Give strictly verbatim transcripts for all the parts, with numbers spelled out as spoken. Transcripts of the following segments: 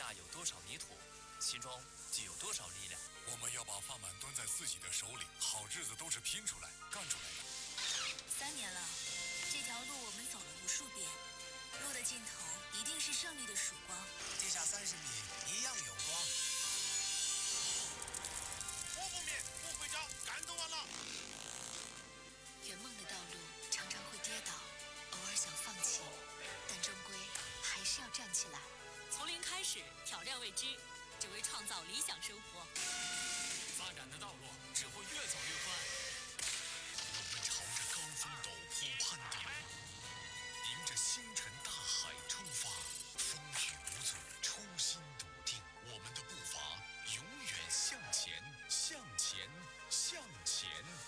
下有多少泥土，心中就有多少力量。 我们要把饭碗端在自己的手里，好日子都是拼出来、干出来的。 三年了，这条路我们走了无数遍，路的尽头一定是胜利的曙光。 接下三十米一样有光。 我不灭，不回家，感动完了。 圆梦的道路常常会跌倒，偶尔想放弃，但终归还是要站起来。 从零开始，挑战未知，只为创造理想生活。 发展的道路只会越走越宽。 我们朝着高峰陡坡攀顶，迎着星辰大海出发，风雨无阻，初心笃定。我们的步伐永远向前，向前，向前。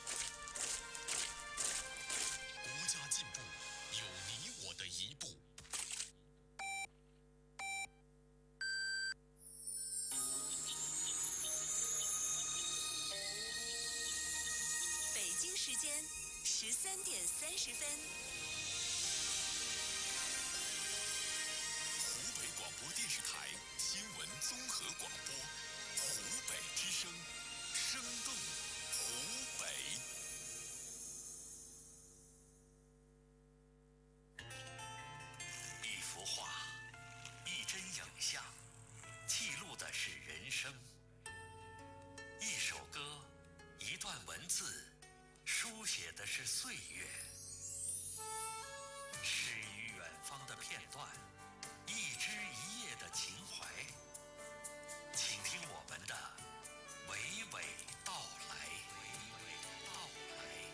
国家进步，有你我的一步。 北京时间十三点三十分。 湖北广播电视台新闻综合广播，湖北之声，生动湖北。 一幅画，一帧影像，记录的是人生；一首歌，一段文字，书写的是岁月。诗与远方的片段，一枝一叶的情怀。请听我们的娓娓道来。娓娓道来。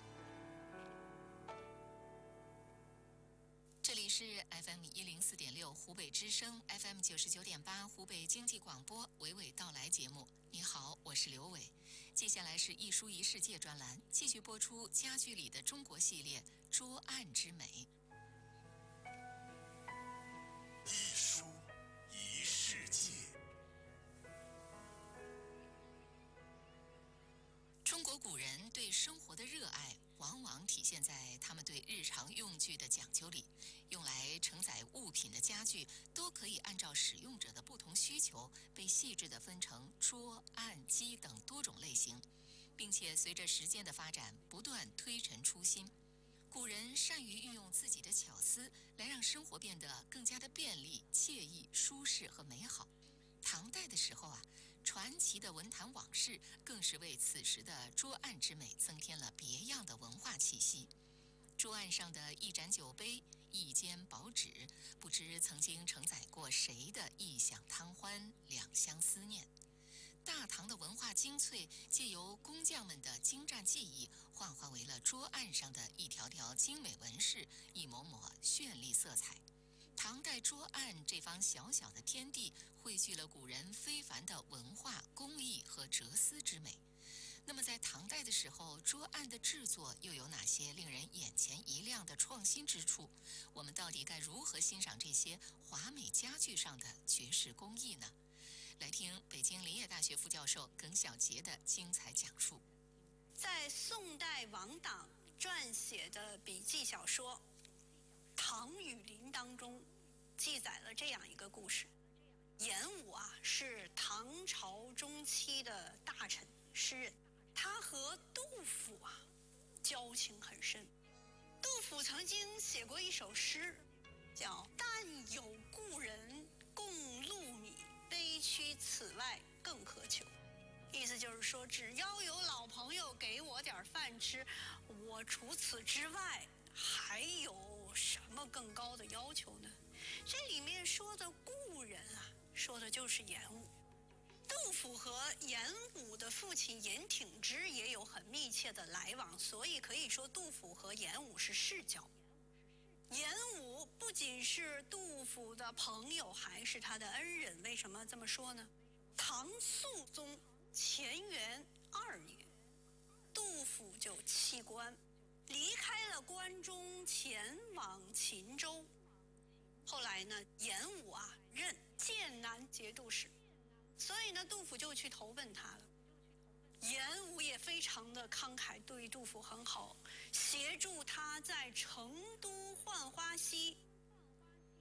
这里是 F M 一零四点六湖北之声 ，F M 九十九点八湖北经济广播娓娓道来节目。你好，我是刘伟。接下来是一书一世界专栏，继续播出家具里的中国系列《桌案之美》。 一书一世界。 中国古人对生活的热爱，往往体现在他们对日常用具的讲究里。用来承载物品的家具，都可以按照使用者的不同需求，被细致地分成桌、案、机等多种类型，并且随着时间的发展，不断推陈出新。古人善于运用自己的巧思，来让生活变得更加的便利、惬意、舒适和美好。唐代的时候啊，传奇的文坛往事更是为此时的桌案之美增添了别样的文化气息。桌案上的一盏酒杯，一间薄纸，不知曾经承载过谁的一晌贪欢，两相思念。大唐的文化精粹，借由工匠们的精湛技艺，幻化为了桌案上的一条条精美纹饰，一抹抹绚丽色彩。唐代桌案这方小小的天地，汇聚了古人非凡的文化、工艺和哲思之美。那么在唐代的时候，桌案的制作又有哪些令人眼前一亮的创新之处？我们到底该如何欣赏这些华美家具上的绝世工艺呢？来听北京林业大学副教授耿晓杰的精彩讲述。 在宋代王党撰写的笔记小说《唐雨林》当中，记载了这样一个故事。严武啊，是唐朝中期的大臣诗人，他和杜甫啊交情很深。杜甫曾经写过一首诗，叫“但有故人共禄米，悲屈此外更何求”。意思就是说，只要有老朋友给我点饭吃，我除此之外还有什么更高的要求呢？这里面说的故人啊，说的就是严武。杜甫和严武的父亲严挺之也有很密切的来往，所以可以说杜甫和严武是世交。严武不仅是杜甫的朋友，还是他的恩人。为什么这么说呢？唐肃宗乾元二年，杜甫就弃官，离开了关中，前往秦州。后来呢，严武啊任剑南节度使，所以呢，杜甫就去投奔他了。严武也非常的慷慨，对杜甫很好，协助他在成都浣花溪盖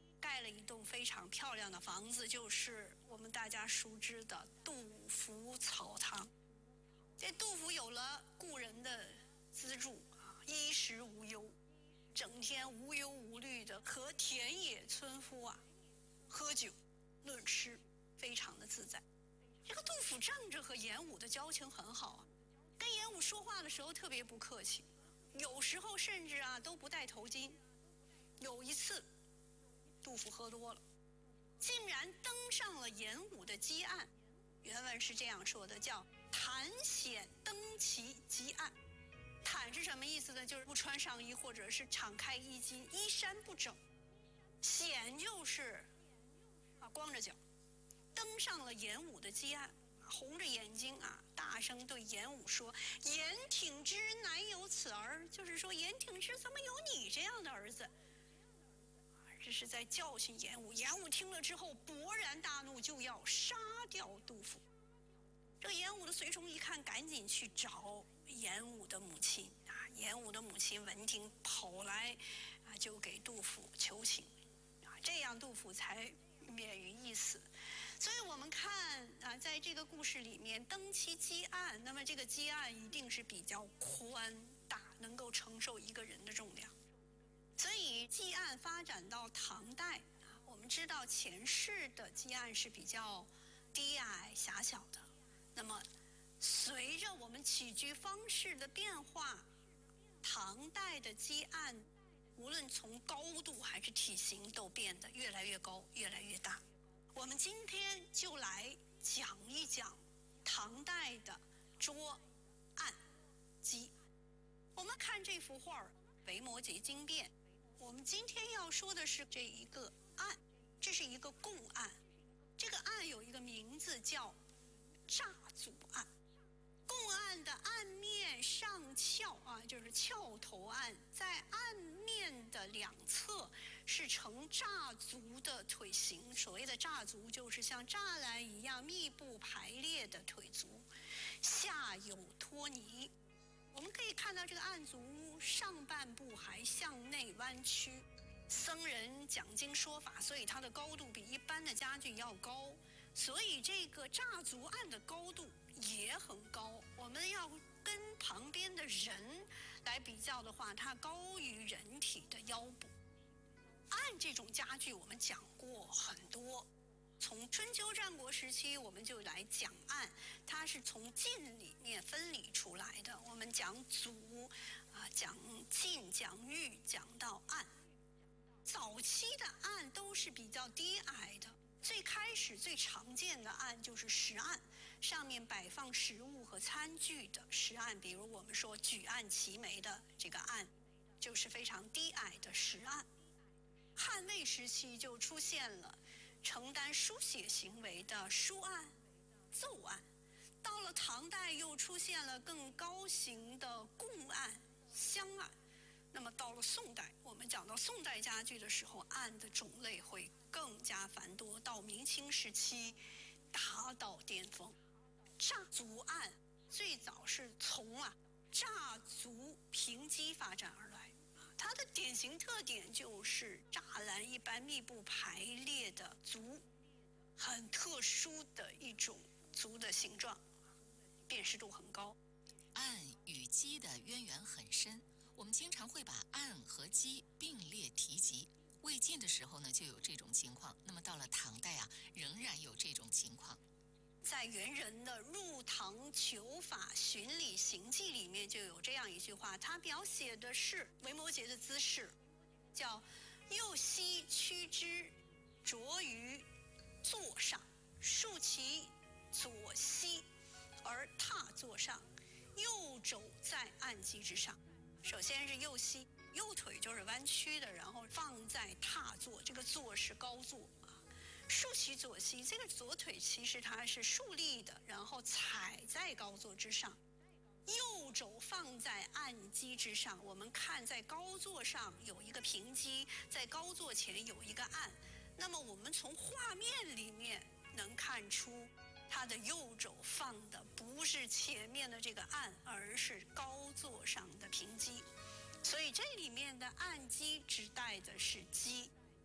了一栋非常漂亮的房子，就是我们大家熟知的杜甫草堂。这杜甫有了故人的资助啊，衣食无忧，整天无忧无虑的和田野村夫啊喝酒论诗，非常的自在。这个杜甫仗着和严武的交情很好啊，跟严武说话的时候特别不客气，有时候甚至啊都不戴头巾。有一次杜甫喝多了，竟然登上了严武的基案。原文是这样说的，叫袒显登其基案。袒是什么意思呢？就是不穿上衣，或者是敞开衣襟，衣衫不整。显就是啊光着脚，登上了严武的基案，红着眼睛啊，大声对严武说：“严挺之乃有此儿。”就是说严挺之怎么有你这样的儿子？这是在教训严武。严武听了之后勃然大怒，就要杀掉杜甫。这个严武的随从一看，赶紧去找严武的母亲啊。严武的母亲闻听跑来啊，就给杜甫求情啊，这样杜甫才免于一死。所以我们看啊，在这个故事里面，登其基案，那么这个基案一定是比较宽大，能够承受一个人的重量。所以基案发展到唐代，我们知道前世的基案是比较低矮狭小的。那么随着我们起居方式的变化，唐代的基案无论从高度还是体型都变得越来越高，越来越大。我们今天就来讲一讲唐代的桌、案、基。我们看这幅画儿《维摩诘经变》，我们今天要说的是这一个案，这是一个贡案。这个案有一个名字叫乍足案。贡案的案面上翘啊，就是翘头案，在案面的两侧是呈栅足的腿形。所谓的栅足，就是像栅栏一样密布排列的腿足，下有托泥。我们可以看到这个案足上半部还向内弯曲。僧人讲经说法，所以它的高度比一般的家具要高，所以这个栅足案的高度也很高。我们要跟旁边的人来比较的话，它高于人体的腰部。案这种家具我们讲过很多，从春秋战国时期我们就来讲案，它是从晋里面分离出来的。我们讲祖啊，讲晋，讲豫，讲到案。早期的案都是比较低矮的，最开始最常见的案就是食案，上面摆放食物和餐具的食案，比如我们说举案齐眉的这个案，就是非常低矮的食案。汉魏时期就出现了承担书写行为的书案、奏案，到了唐代又出现了更高型的贡案、香案。那么到了宋代，我们讲到宋代家具的时候，案的种类会更加繁多，到明清时期达到巅峰。栅足案最早是从啊栅足平基发展而来，它的典型特点就是栅栏一般密布排列的足，很特殊的一种足的形状，辨识度很高。 案与基的渊源很深，我们经常会把案和基并列提及。魏晋的时候呢，就有这种情况。那么到了唐代啊，仍然有这种情况。 在元人的《入唐求法巡礼行记》里面就有这样一句话，它描写的是维摩诘的姿势，叫右膝屈之，着于座上，竖其左膝而踏座上，右肘在案基之上。首先是右膝，右腿就是弯曲的，然后放在踏座，这个座是高座啊。竖其左膝，这个左腿其实它是竖立的，然后踩在高座之上。右肘放在案基之上，我们看在高座上有一个平基，在高座前有一个案。那么我们从画面里面能看出，它的右肘放的不是前面的这个案，而是高座上的平基。所以这里面的案基指代的是基，就知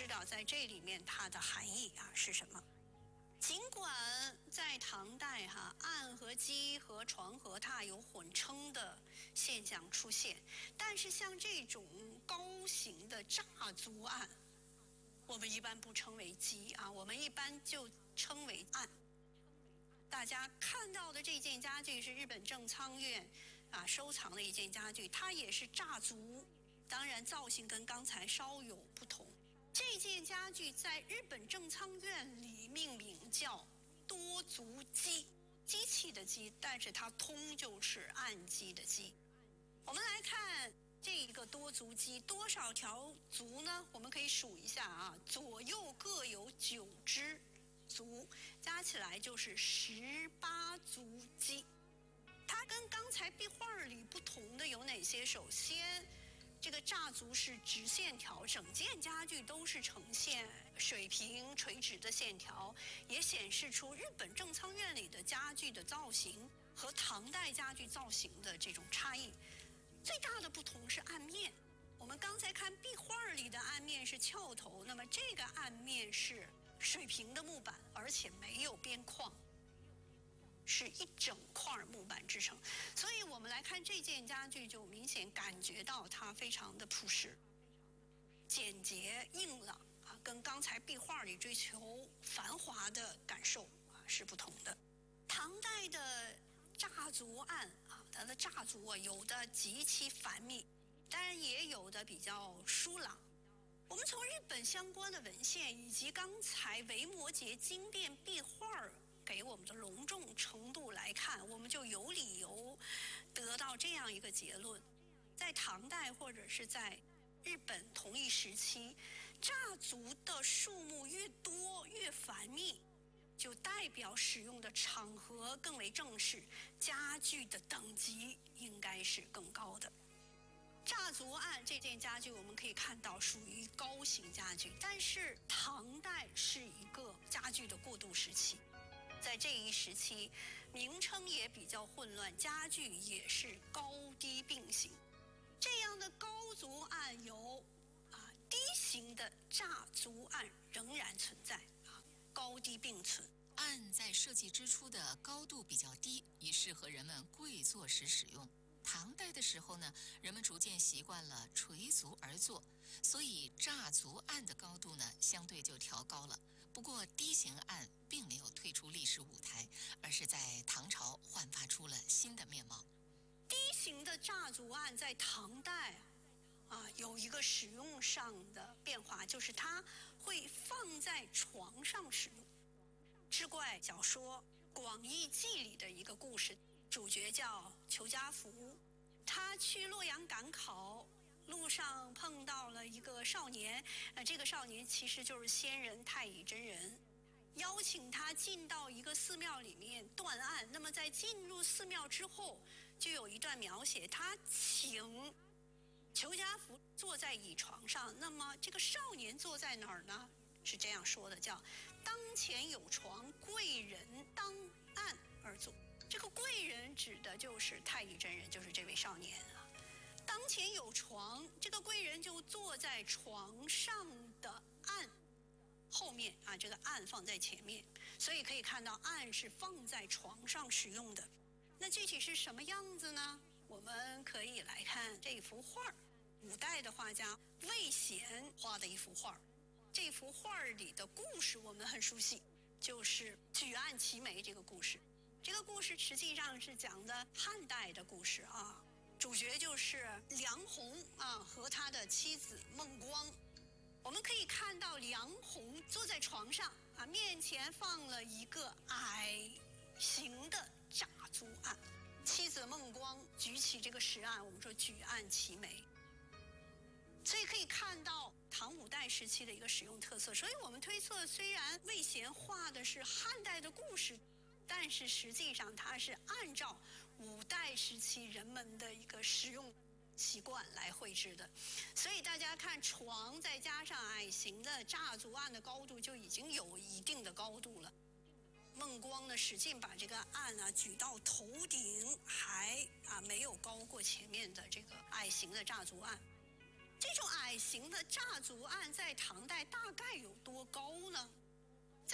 知道在这里面它的含义啊是什么。尽管在唐代哈、啊，案和机和床和榻有混称的现象出现，但是像这种高型的诈足案，我们一般不称为机啊，我们一般就称为案。大家看到的这件家具是日本正仓院啊收藏的一件家具，它也是诈足，当然造型跟刚才稍有不同。这件家具在日本正仓院里命名叫多足机，机器的机，但是它通就是案机的机。我们来看这一个多足机多少条足呢？我们可以数一下啊，左右各有九只足，加起来就是十八足机。它跟刚才壁画里不同的有哪些？首先，这个诈足是直线条，整件家具都是呈现水平垂直的线条，也显示出日本正仓院里的家具的造型和唐代家具造型的这种差异。最大的不同是案面，我们刚才看壁画里的案面是翘头，那么这个案面是水平的木板，而且没有边框，是一整块木板制成，所以我们来看这件家具，就明显感觉到它非常的朴实、简洁、硬朗啊，跟刚才壁画里追求繁华的感受啊是不同的。唐代的诈足案啊，它的诈足啊，有的极其繁密，当然也有的比较疏朗。我们从日本相关的文献以及刚才维摩诘经殿壁画给我们的隆重程度来看，我们就有理由得到这样一个结论：在唐代或者是在日本同一时期，诈足的数目越多越繁密，就代表使用的场合更为正式，家具的等级应该是更高的。诈足案这件家具我们可以看到属于高型家具，但是唐代是一个家具的过渡时期，在这一时期名称也比较混乱，家具也是高低并行。这样的高足案有啊低型的诈足案仍然存在啊，高低并存。 案在设计之初的高度比较低，以适合人们跪坐时使用。唐代的时候呢，人们逐渐习惯了垂足而坐，所以诈足案的高度呢相对就调高了。不过低型案并没有退出历史舞台，而是在唐朝焕发出了新的面貌。 低型的诈足案在唐代啊有一个使用上的变化，就是它会放在床上使用。志怪小说《广义记》里的一个故事，主角叫裘家福，他去洛阳赶考，路上碰到了一个少年，呃，这个少年其实就是仙人太乙真人，邀请他进到一个寺庙里面断案。那么在进入寺庙之后，就有一段描写，他请裘家福坐在椅床上，那么这个少年坐在哪儿呢？是这样说的，叫当前有床，贵人当案而坐。这个贵人指的就是太乙真人，就是这位少年啊。当前有床，这个贵人就坐在床上的案后面啊，这个案放在前面，所以可以看到案是放在床上使用的。那具体是什么样子呢？我们可以来看这幅画，五代的画家魏贤画的一幅画。这幅画里的故事我们很熟悉，就是举案齐眉这个故事。这个故事实际上是讲的汉代的故事啊，主角就是梁鸿啊和他的妻子孟光。我们可以看到梁鸿坐在床上啊，面前放了一个矮形的诈足案，妻子孟光举起这个石案，我们说举案齐眉。所以可以看到唐五代时期的一个使用特色。所以我们推测，虽然魏贤画的是汉代的故事，但是实际上它是按照五代时期人们的一个使用习惯来绘制的。所以大家看床再加上矮形的诈足案的高度就已经有一定的高度了。孟光呢使劲把这个案啊举到头顶，还啊没有高过前面的这个矮形的诈足案。这种矮形的诈足案在唐代大概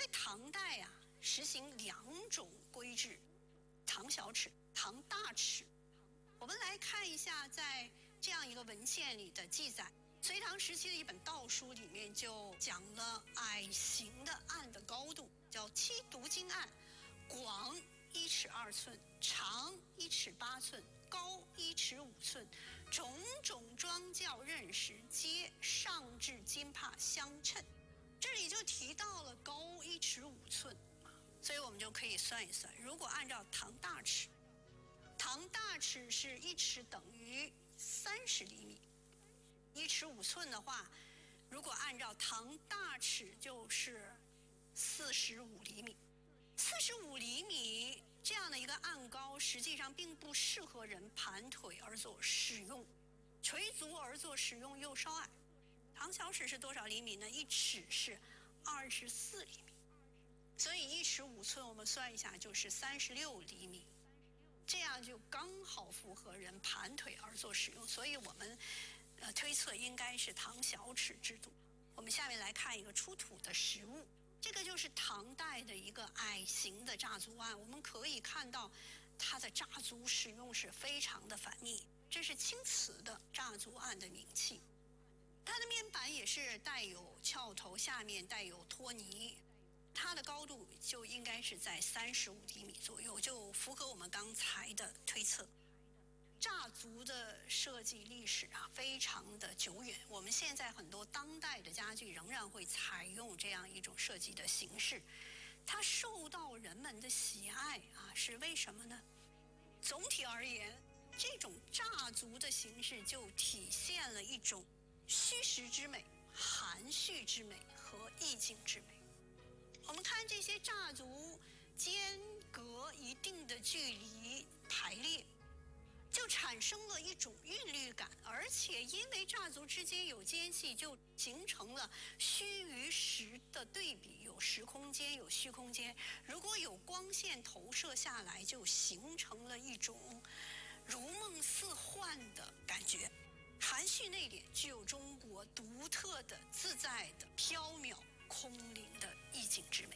唐代啊，实行两种规制，唐小尺、唐大尺。我们来看一下，在这样一个文献里的记载。隋唐时期的一本道书里面就讲了矮形的案的高度，叫七读经案，广一尺二寸，长一尺八寸，高一尺五寸，种种庄教认识，皆上至金帕相称。这里就提到了高一尺五寸，所以我们就可以算一算，如果按照唐大尺，唐大尺是一尺等于三十厘米，一尺五寸的话，如果按照唐大尺就是四十五厘米。四十五厘米这样的一个案高，实际上并不适合人盘腿而坐使用，垂足而坐使用又稍矮。唐小尺是多少厘米呢？一尺是二十四厘米，所以一尺五寸我们算一下就是三十六厘米，这样就刚好符合人盘腿而坐使用，所以我们呃推测应该是唐小尺制度。我们下面来看一个出土的实物，这个就是唐代的一个矮形的炸足案，我们可以看到它的炸足使用是非常的反逆，这是青瓷的炸足案的名器。它的面板也是带有翘头，下面带有托泥，它的高度就应该是在三十五厘米左右，就符合我们刚才的推测。炸足的设计历史啊，非常的久远。我们现在很多当代的家具仍然会采用这样一种设计的形式，它受到人们的喜爱啊，是为什么呢？总体而言，这种炸足的形式就体现了一种虚实之美、含蓄之美和意境之美。我们看这些炸足间隔一定的距离排列，就产生了一种韵律感，而且因为炸足之间有间隙，就形成了虚与实的对比，有实空间，有虚空间。如果有光线投射下来，就形成了一种如梦似幻的感觉。含蓄内敛，具有中国独特的自在的缥缈空灵的意境之美。